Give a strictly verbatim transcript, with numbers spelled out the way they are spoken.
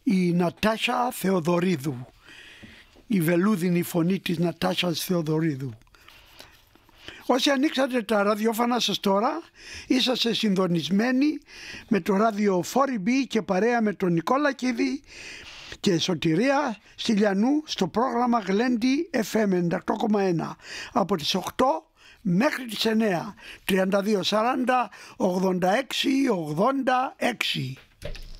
η Νατάσα Θεοδωρίδου, η βελούδινη φωνή της Νατάσας Θεοδωρίδου. Όσοι ανοίξατε τα ραδιόφωνα σας τώρα, είσαστε συντονισμένοι με το ράδιο φορ μπι και παρέα με τον Νικόλα Κίδη και Σωτηρία Στυλιανού στο πρόγραμμα Γλέντι εφ εμ ενενήντα οκτώ κόμμα ένα από τις οκτώ μέχρι τις εννέα, τριάντα δύο σαράντα ογδόντα έξι ογδόντα έξι.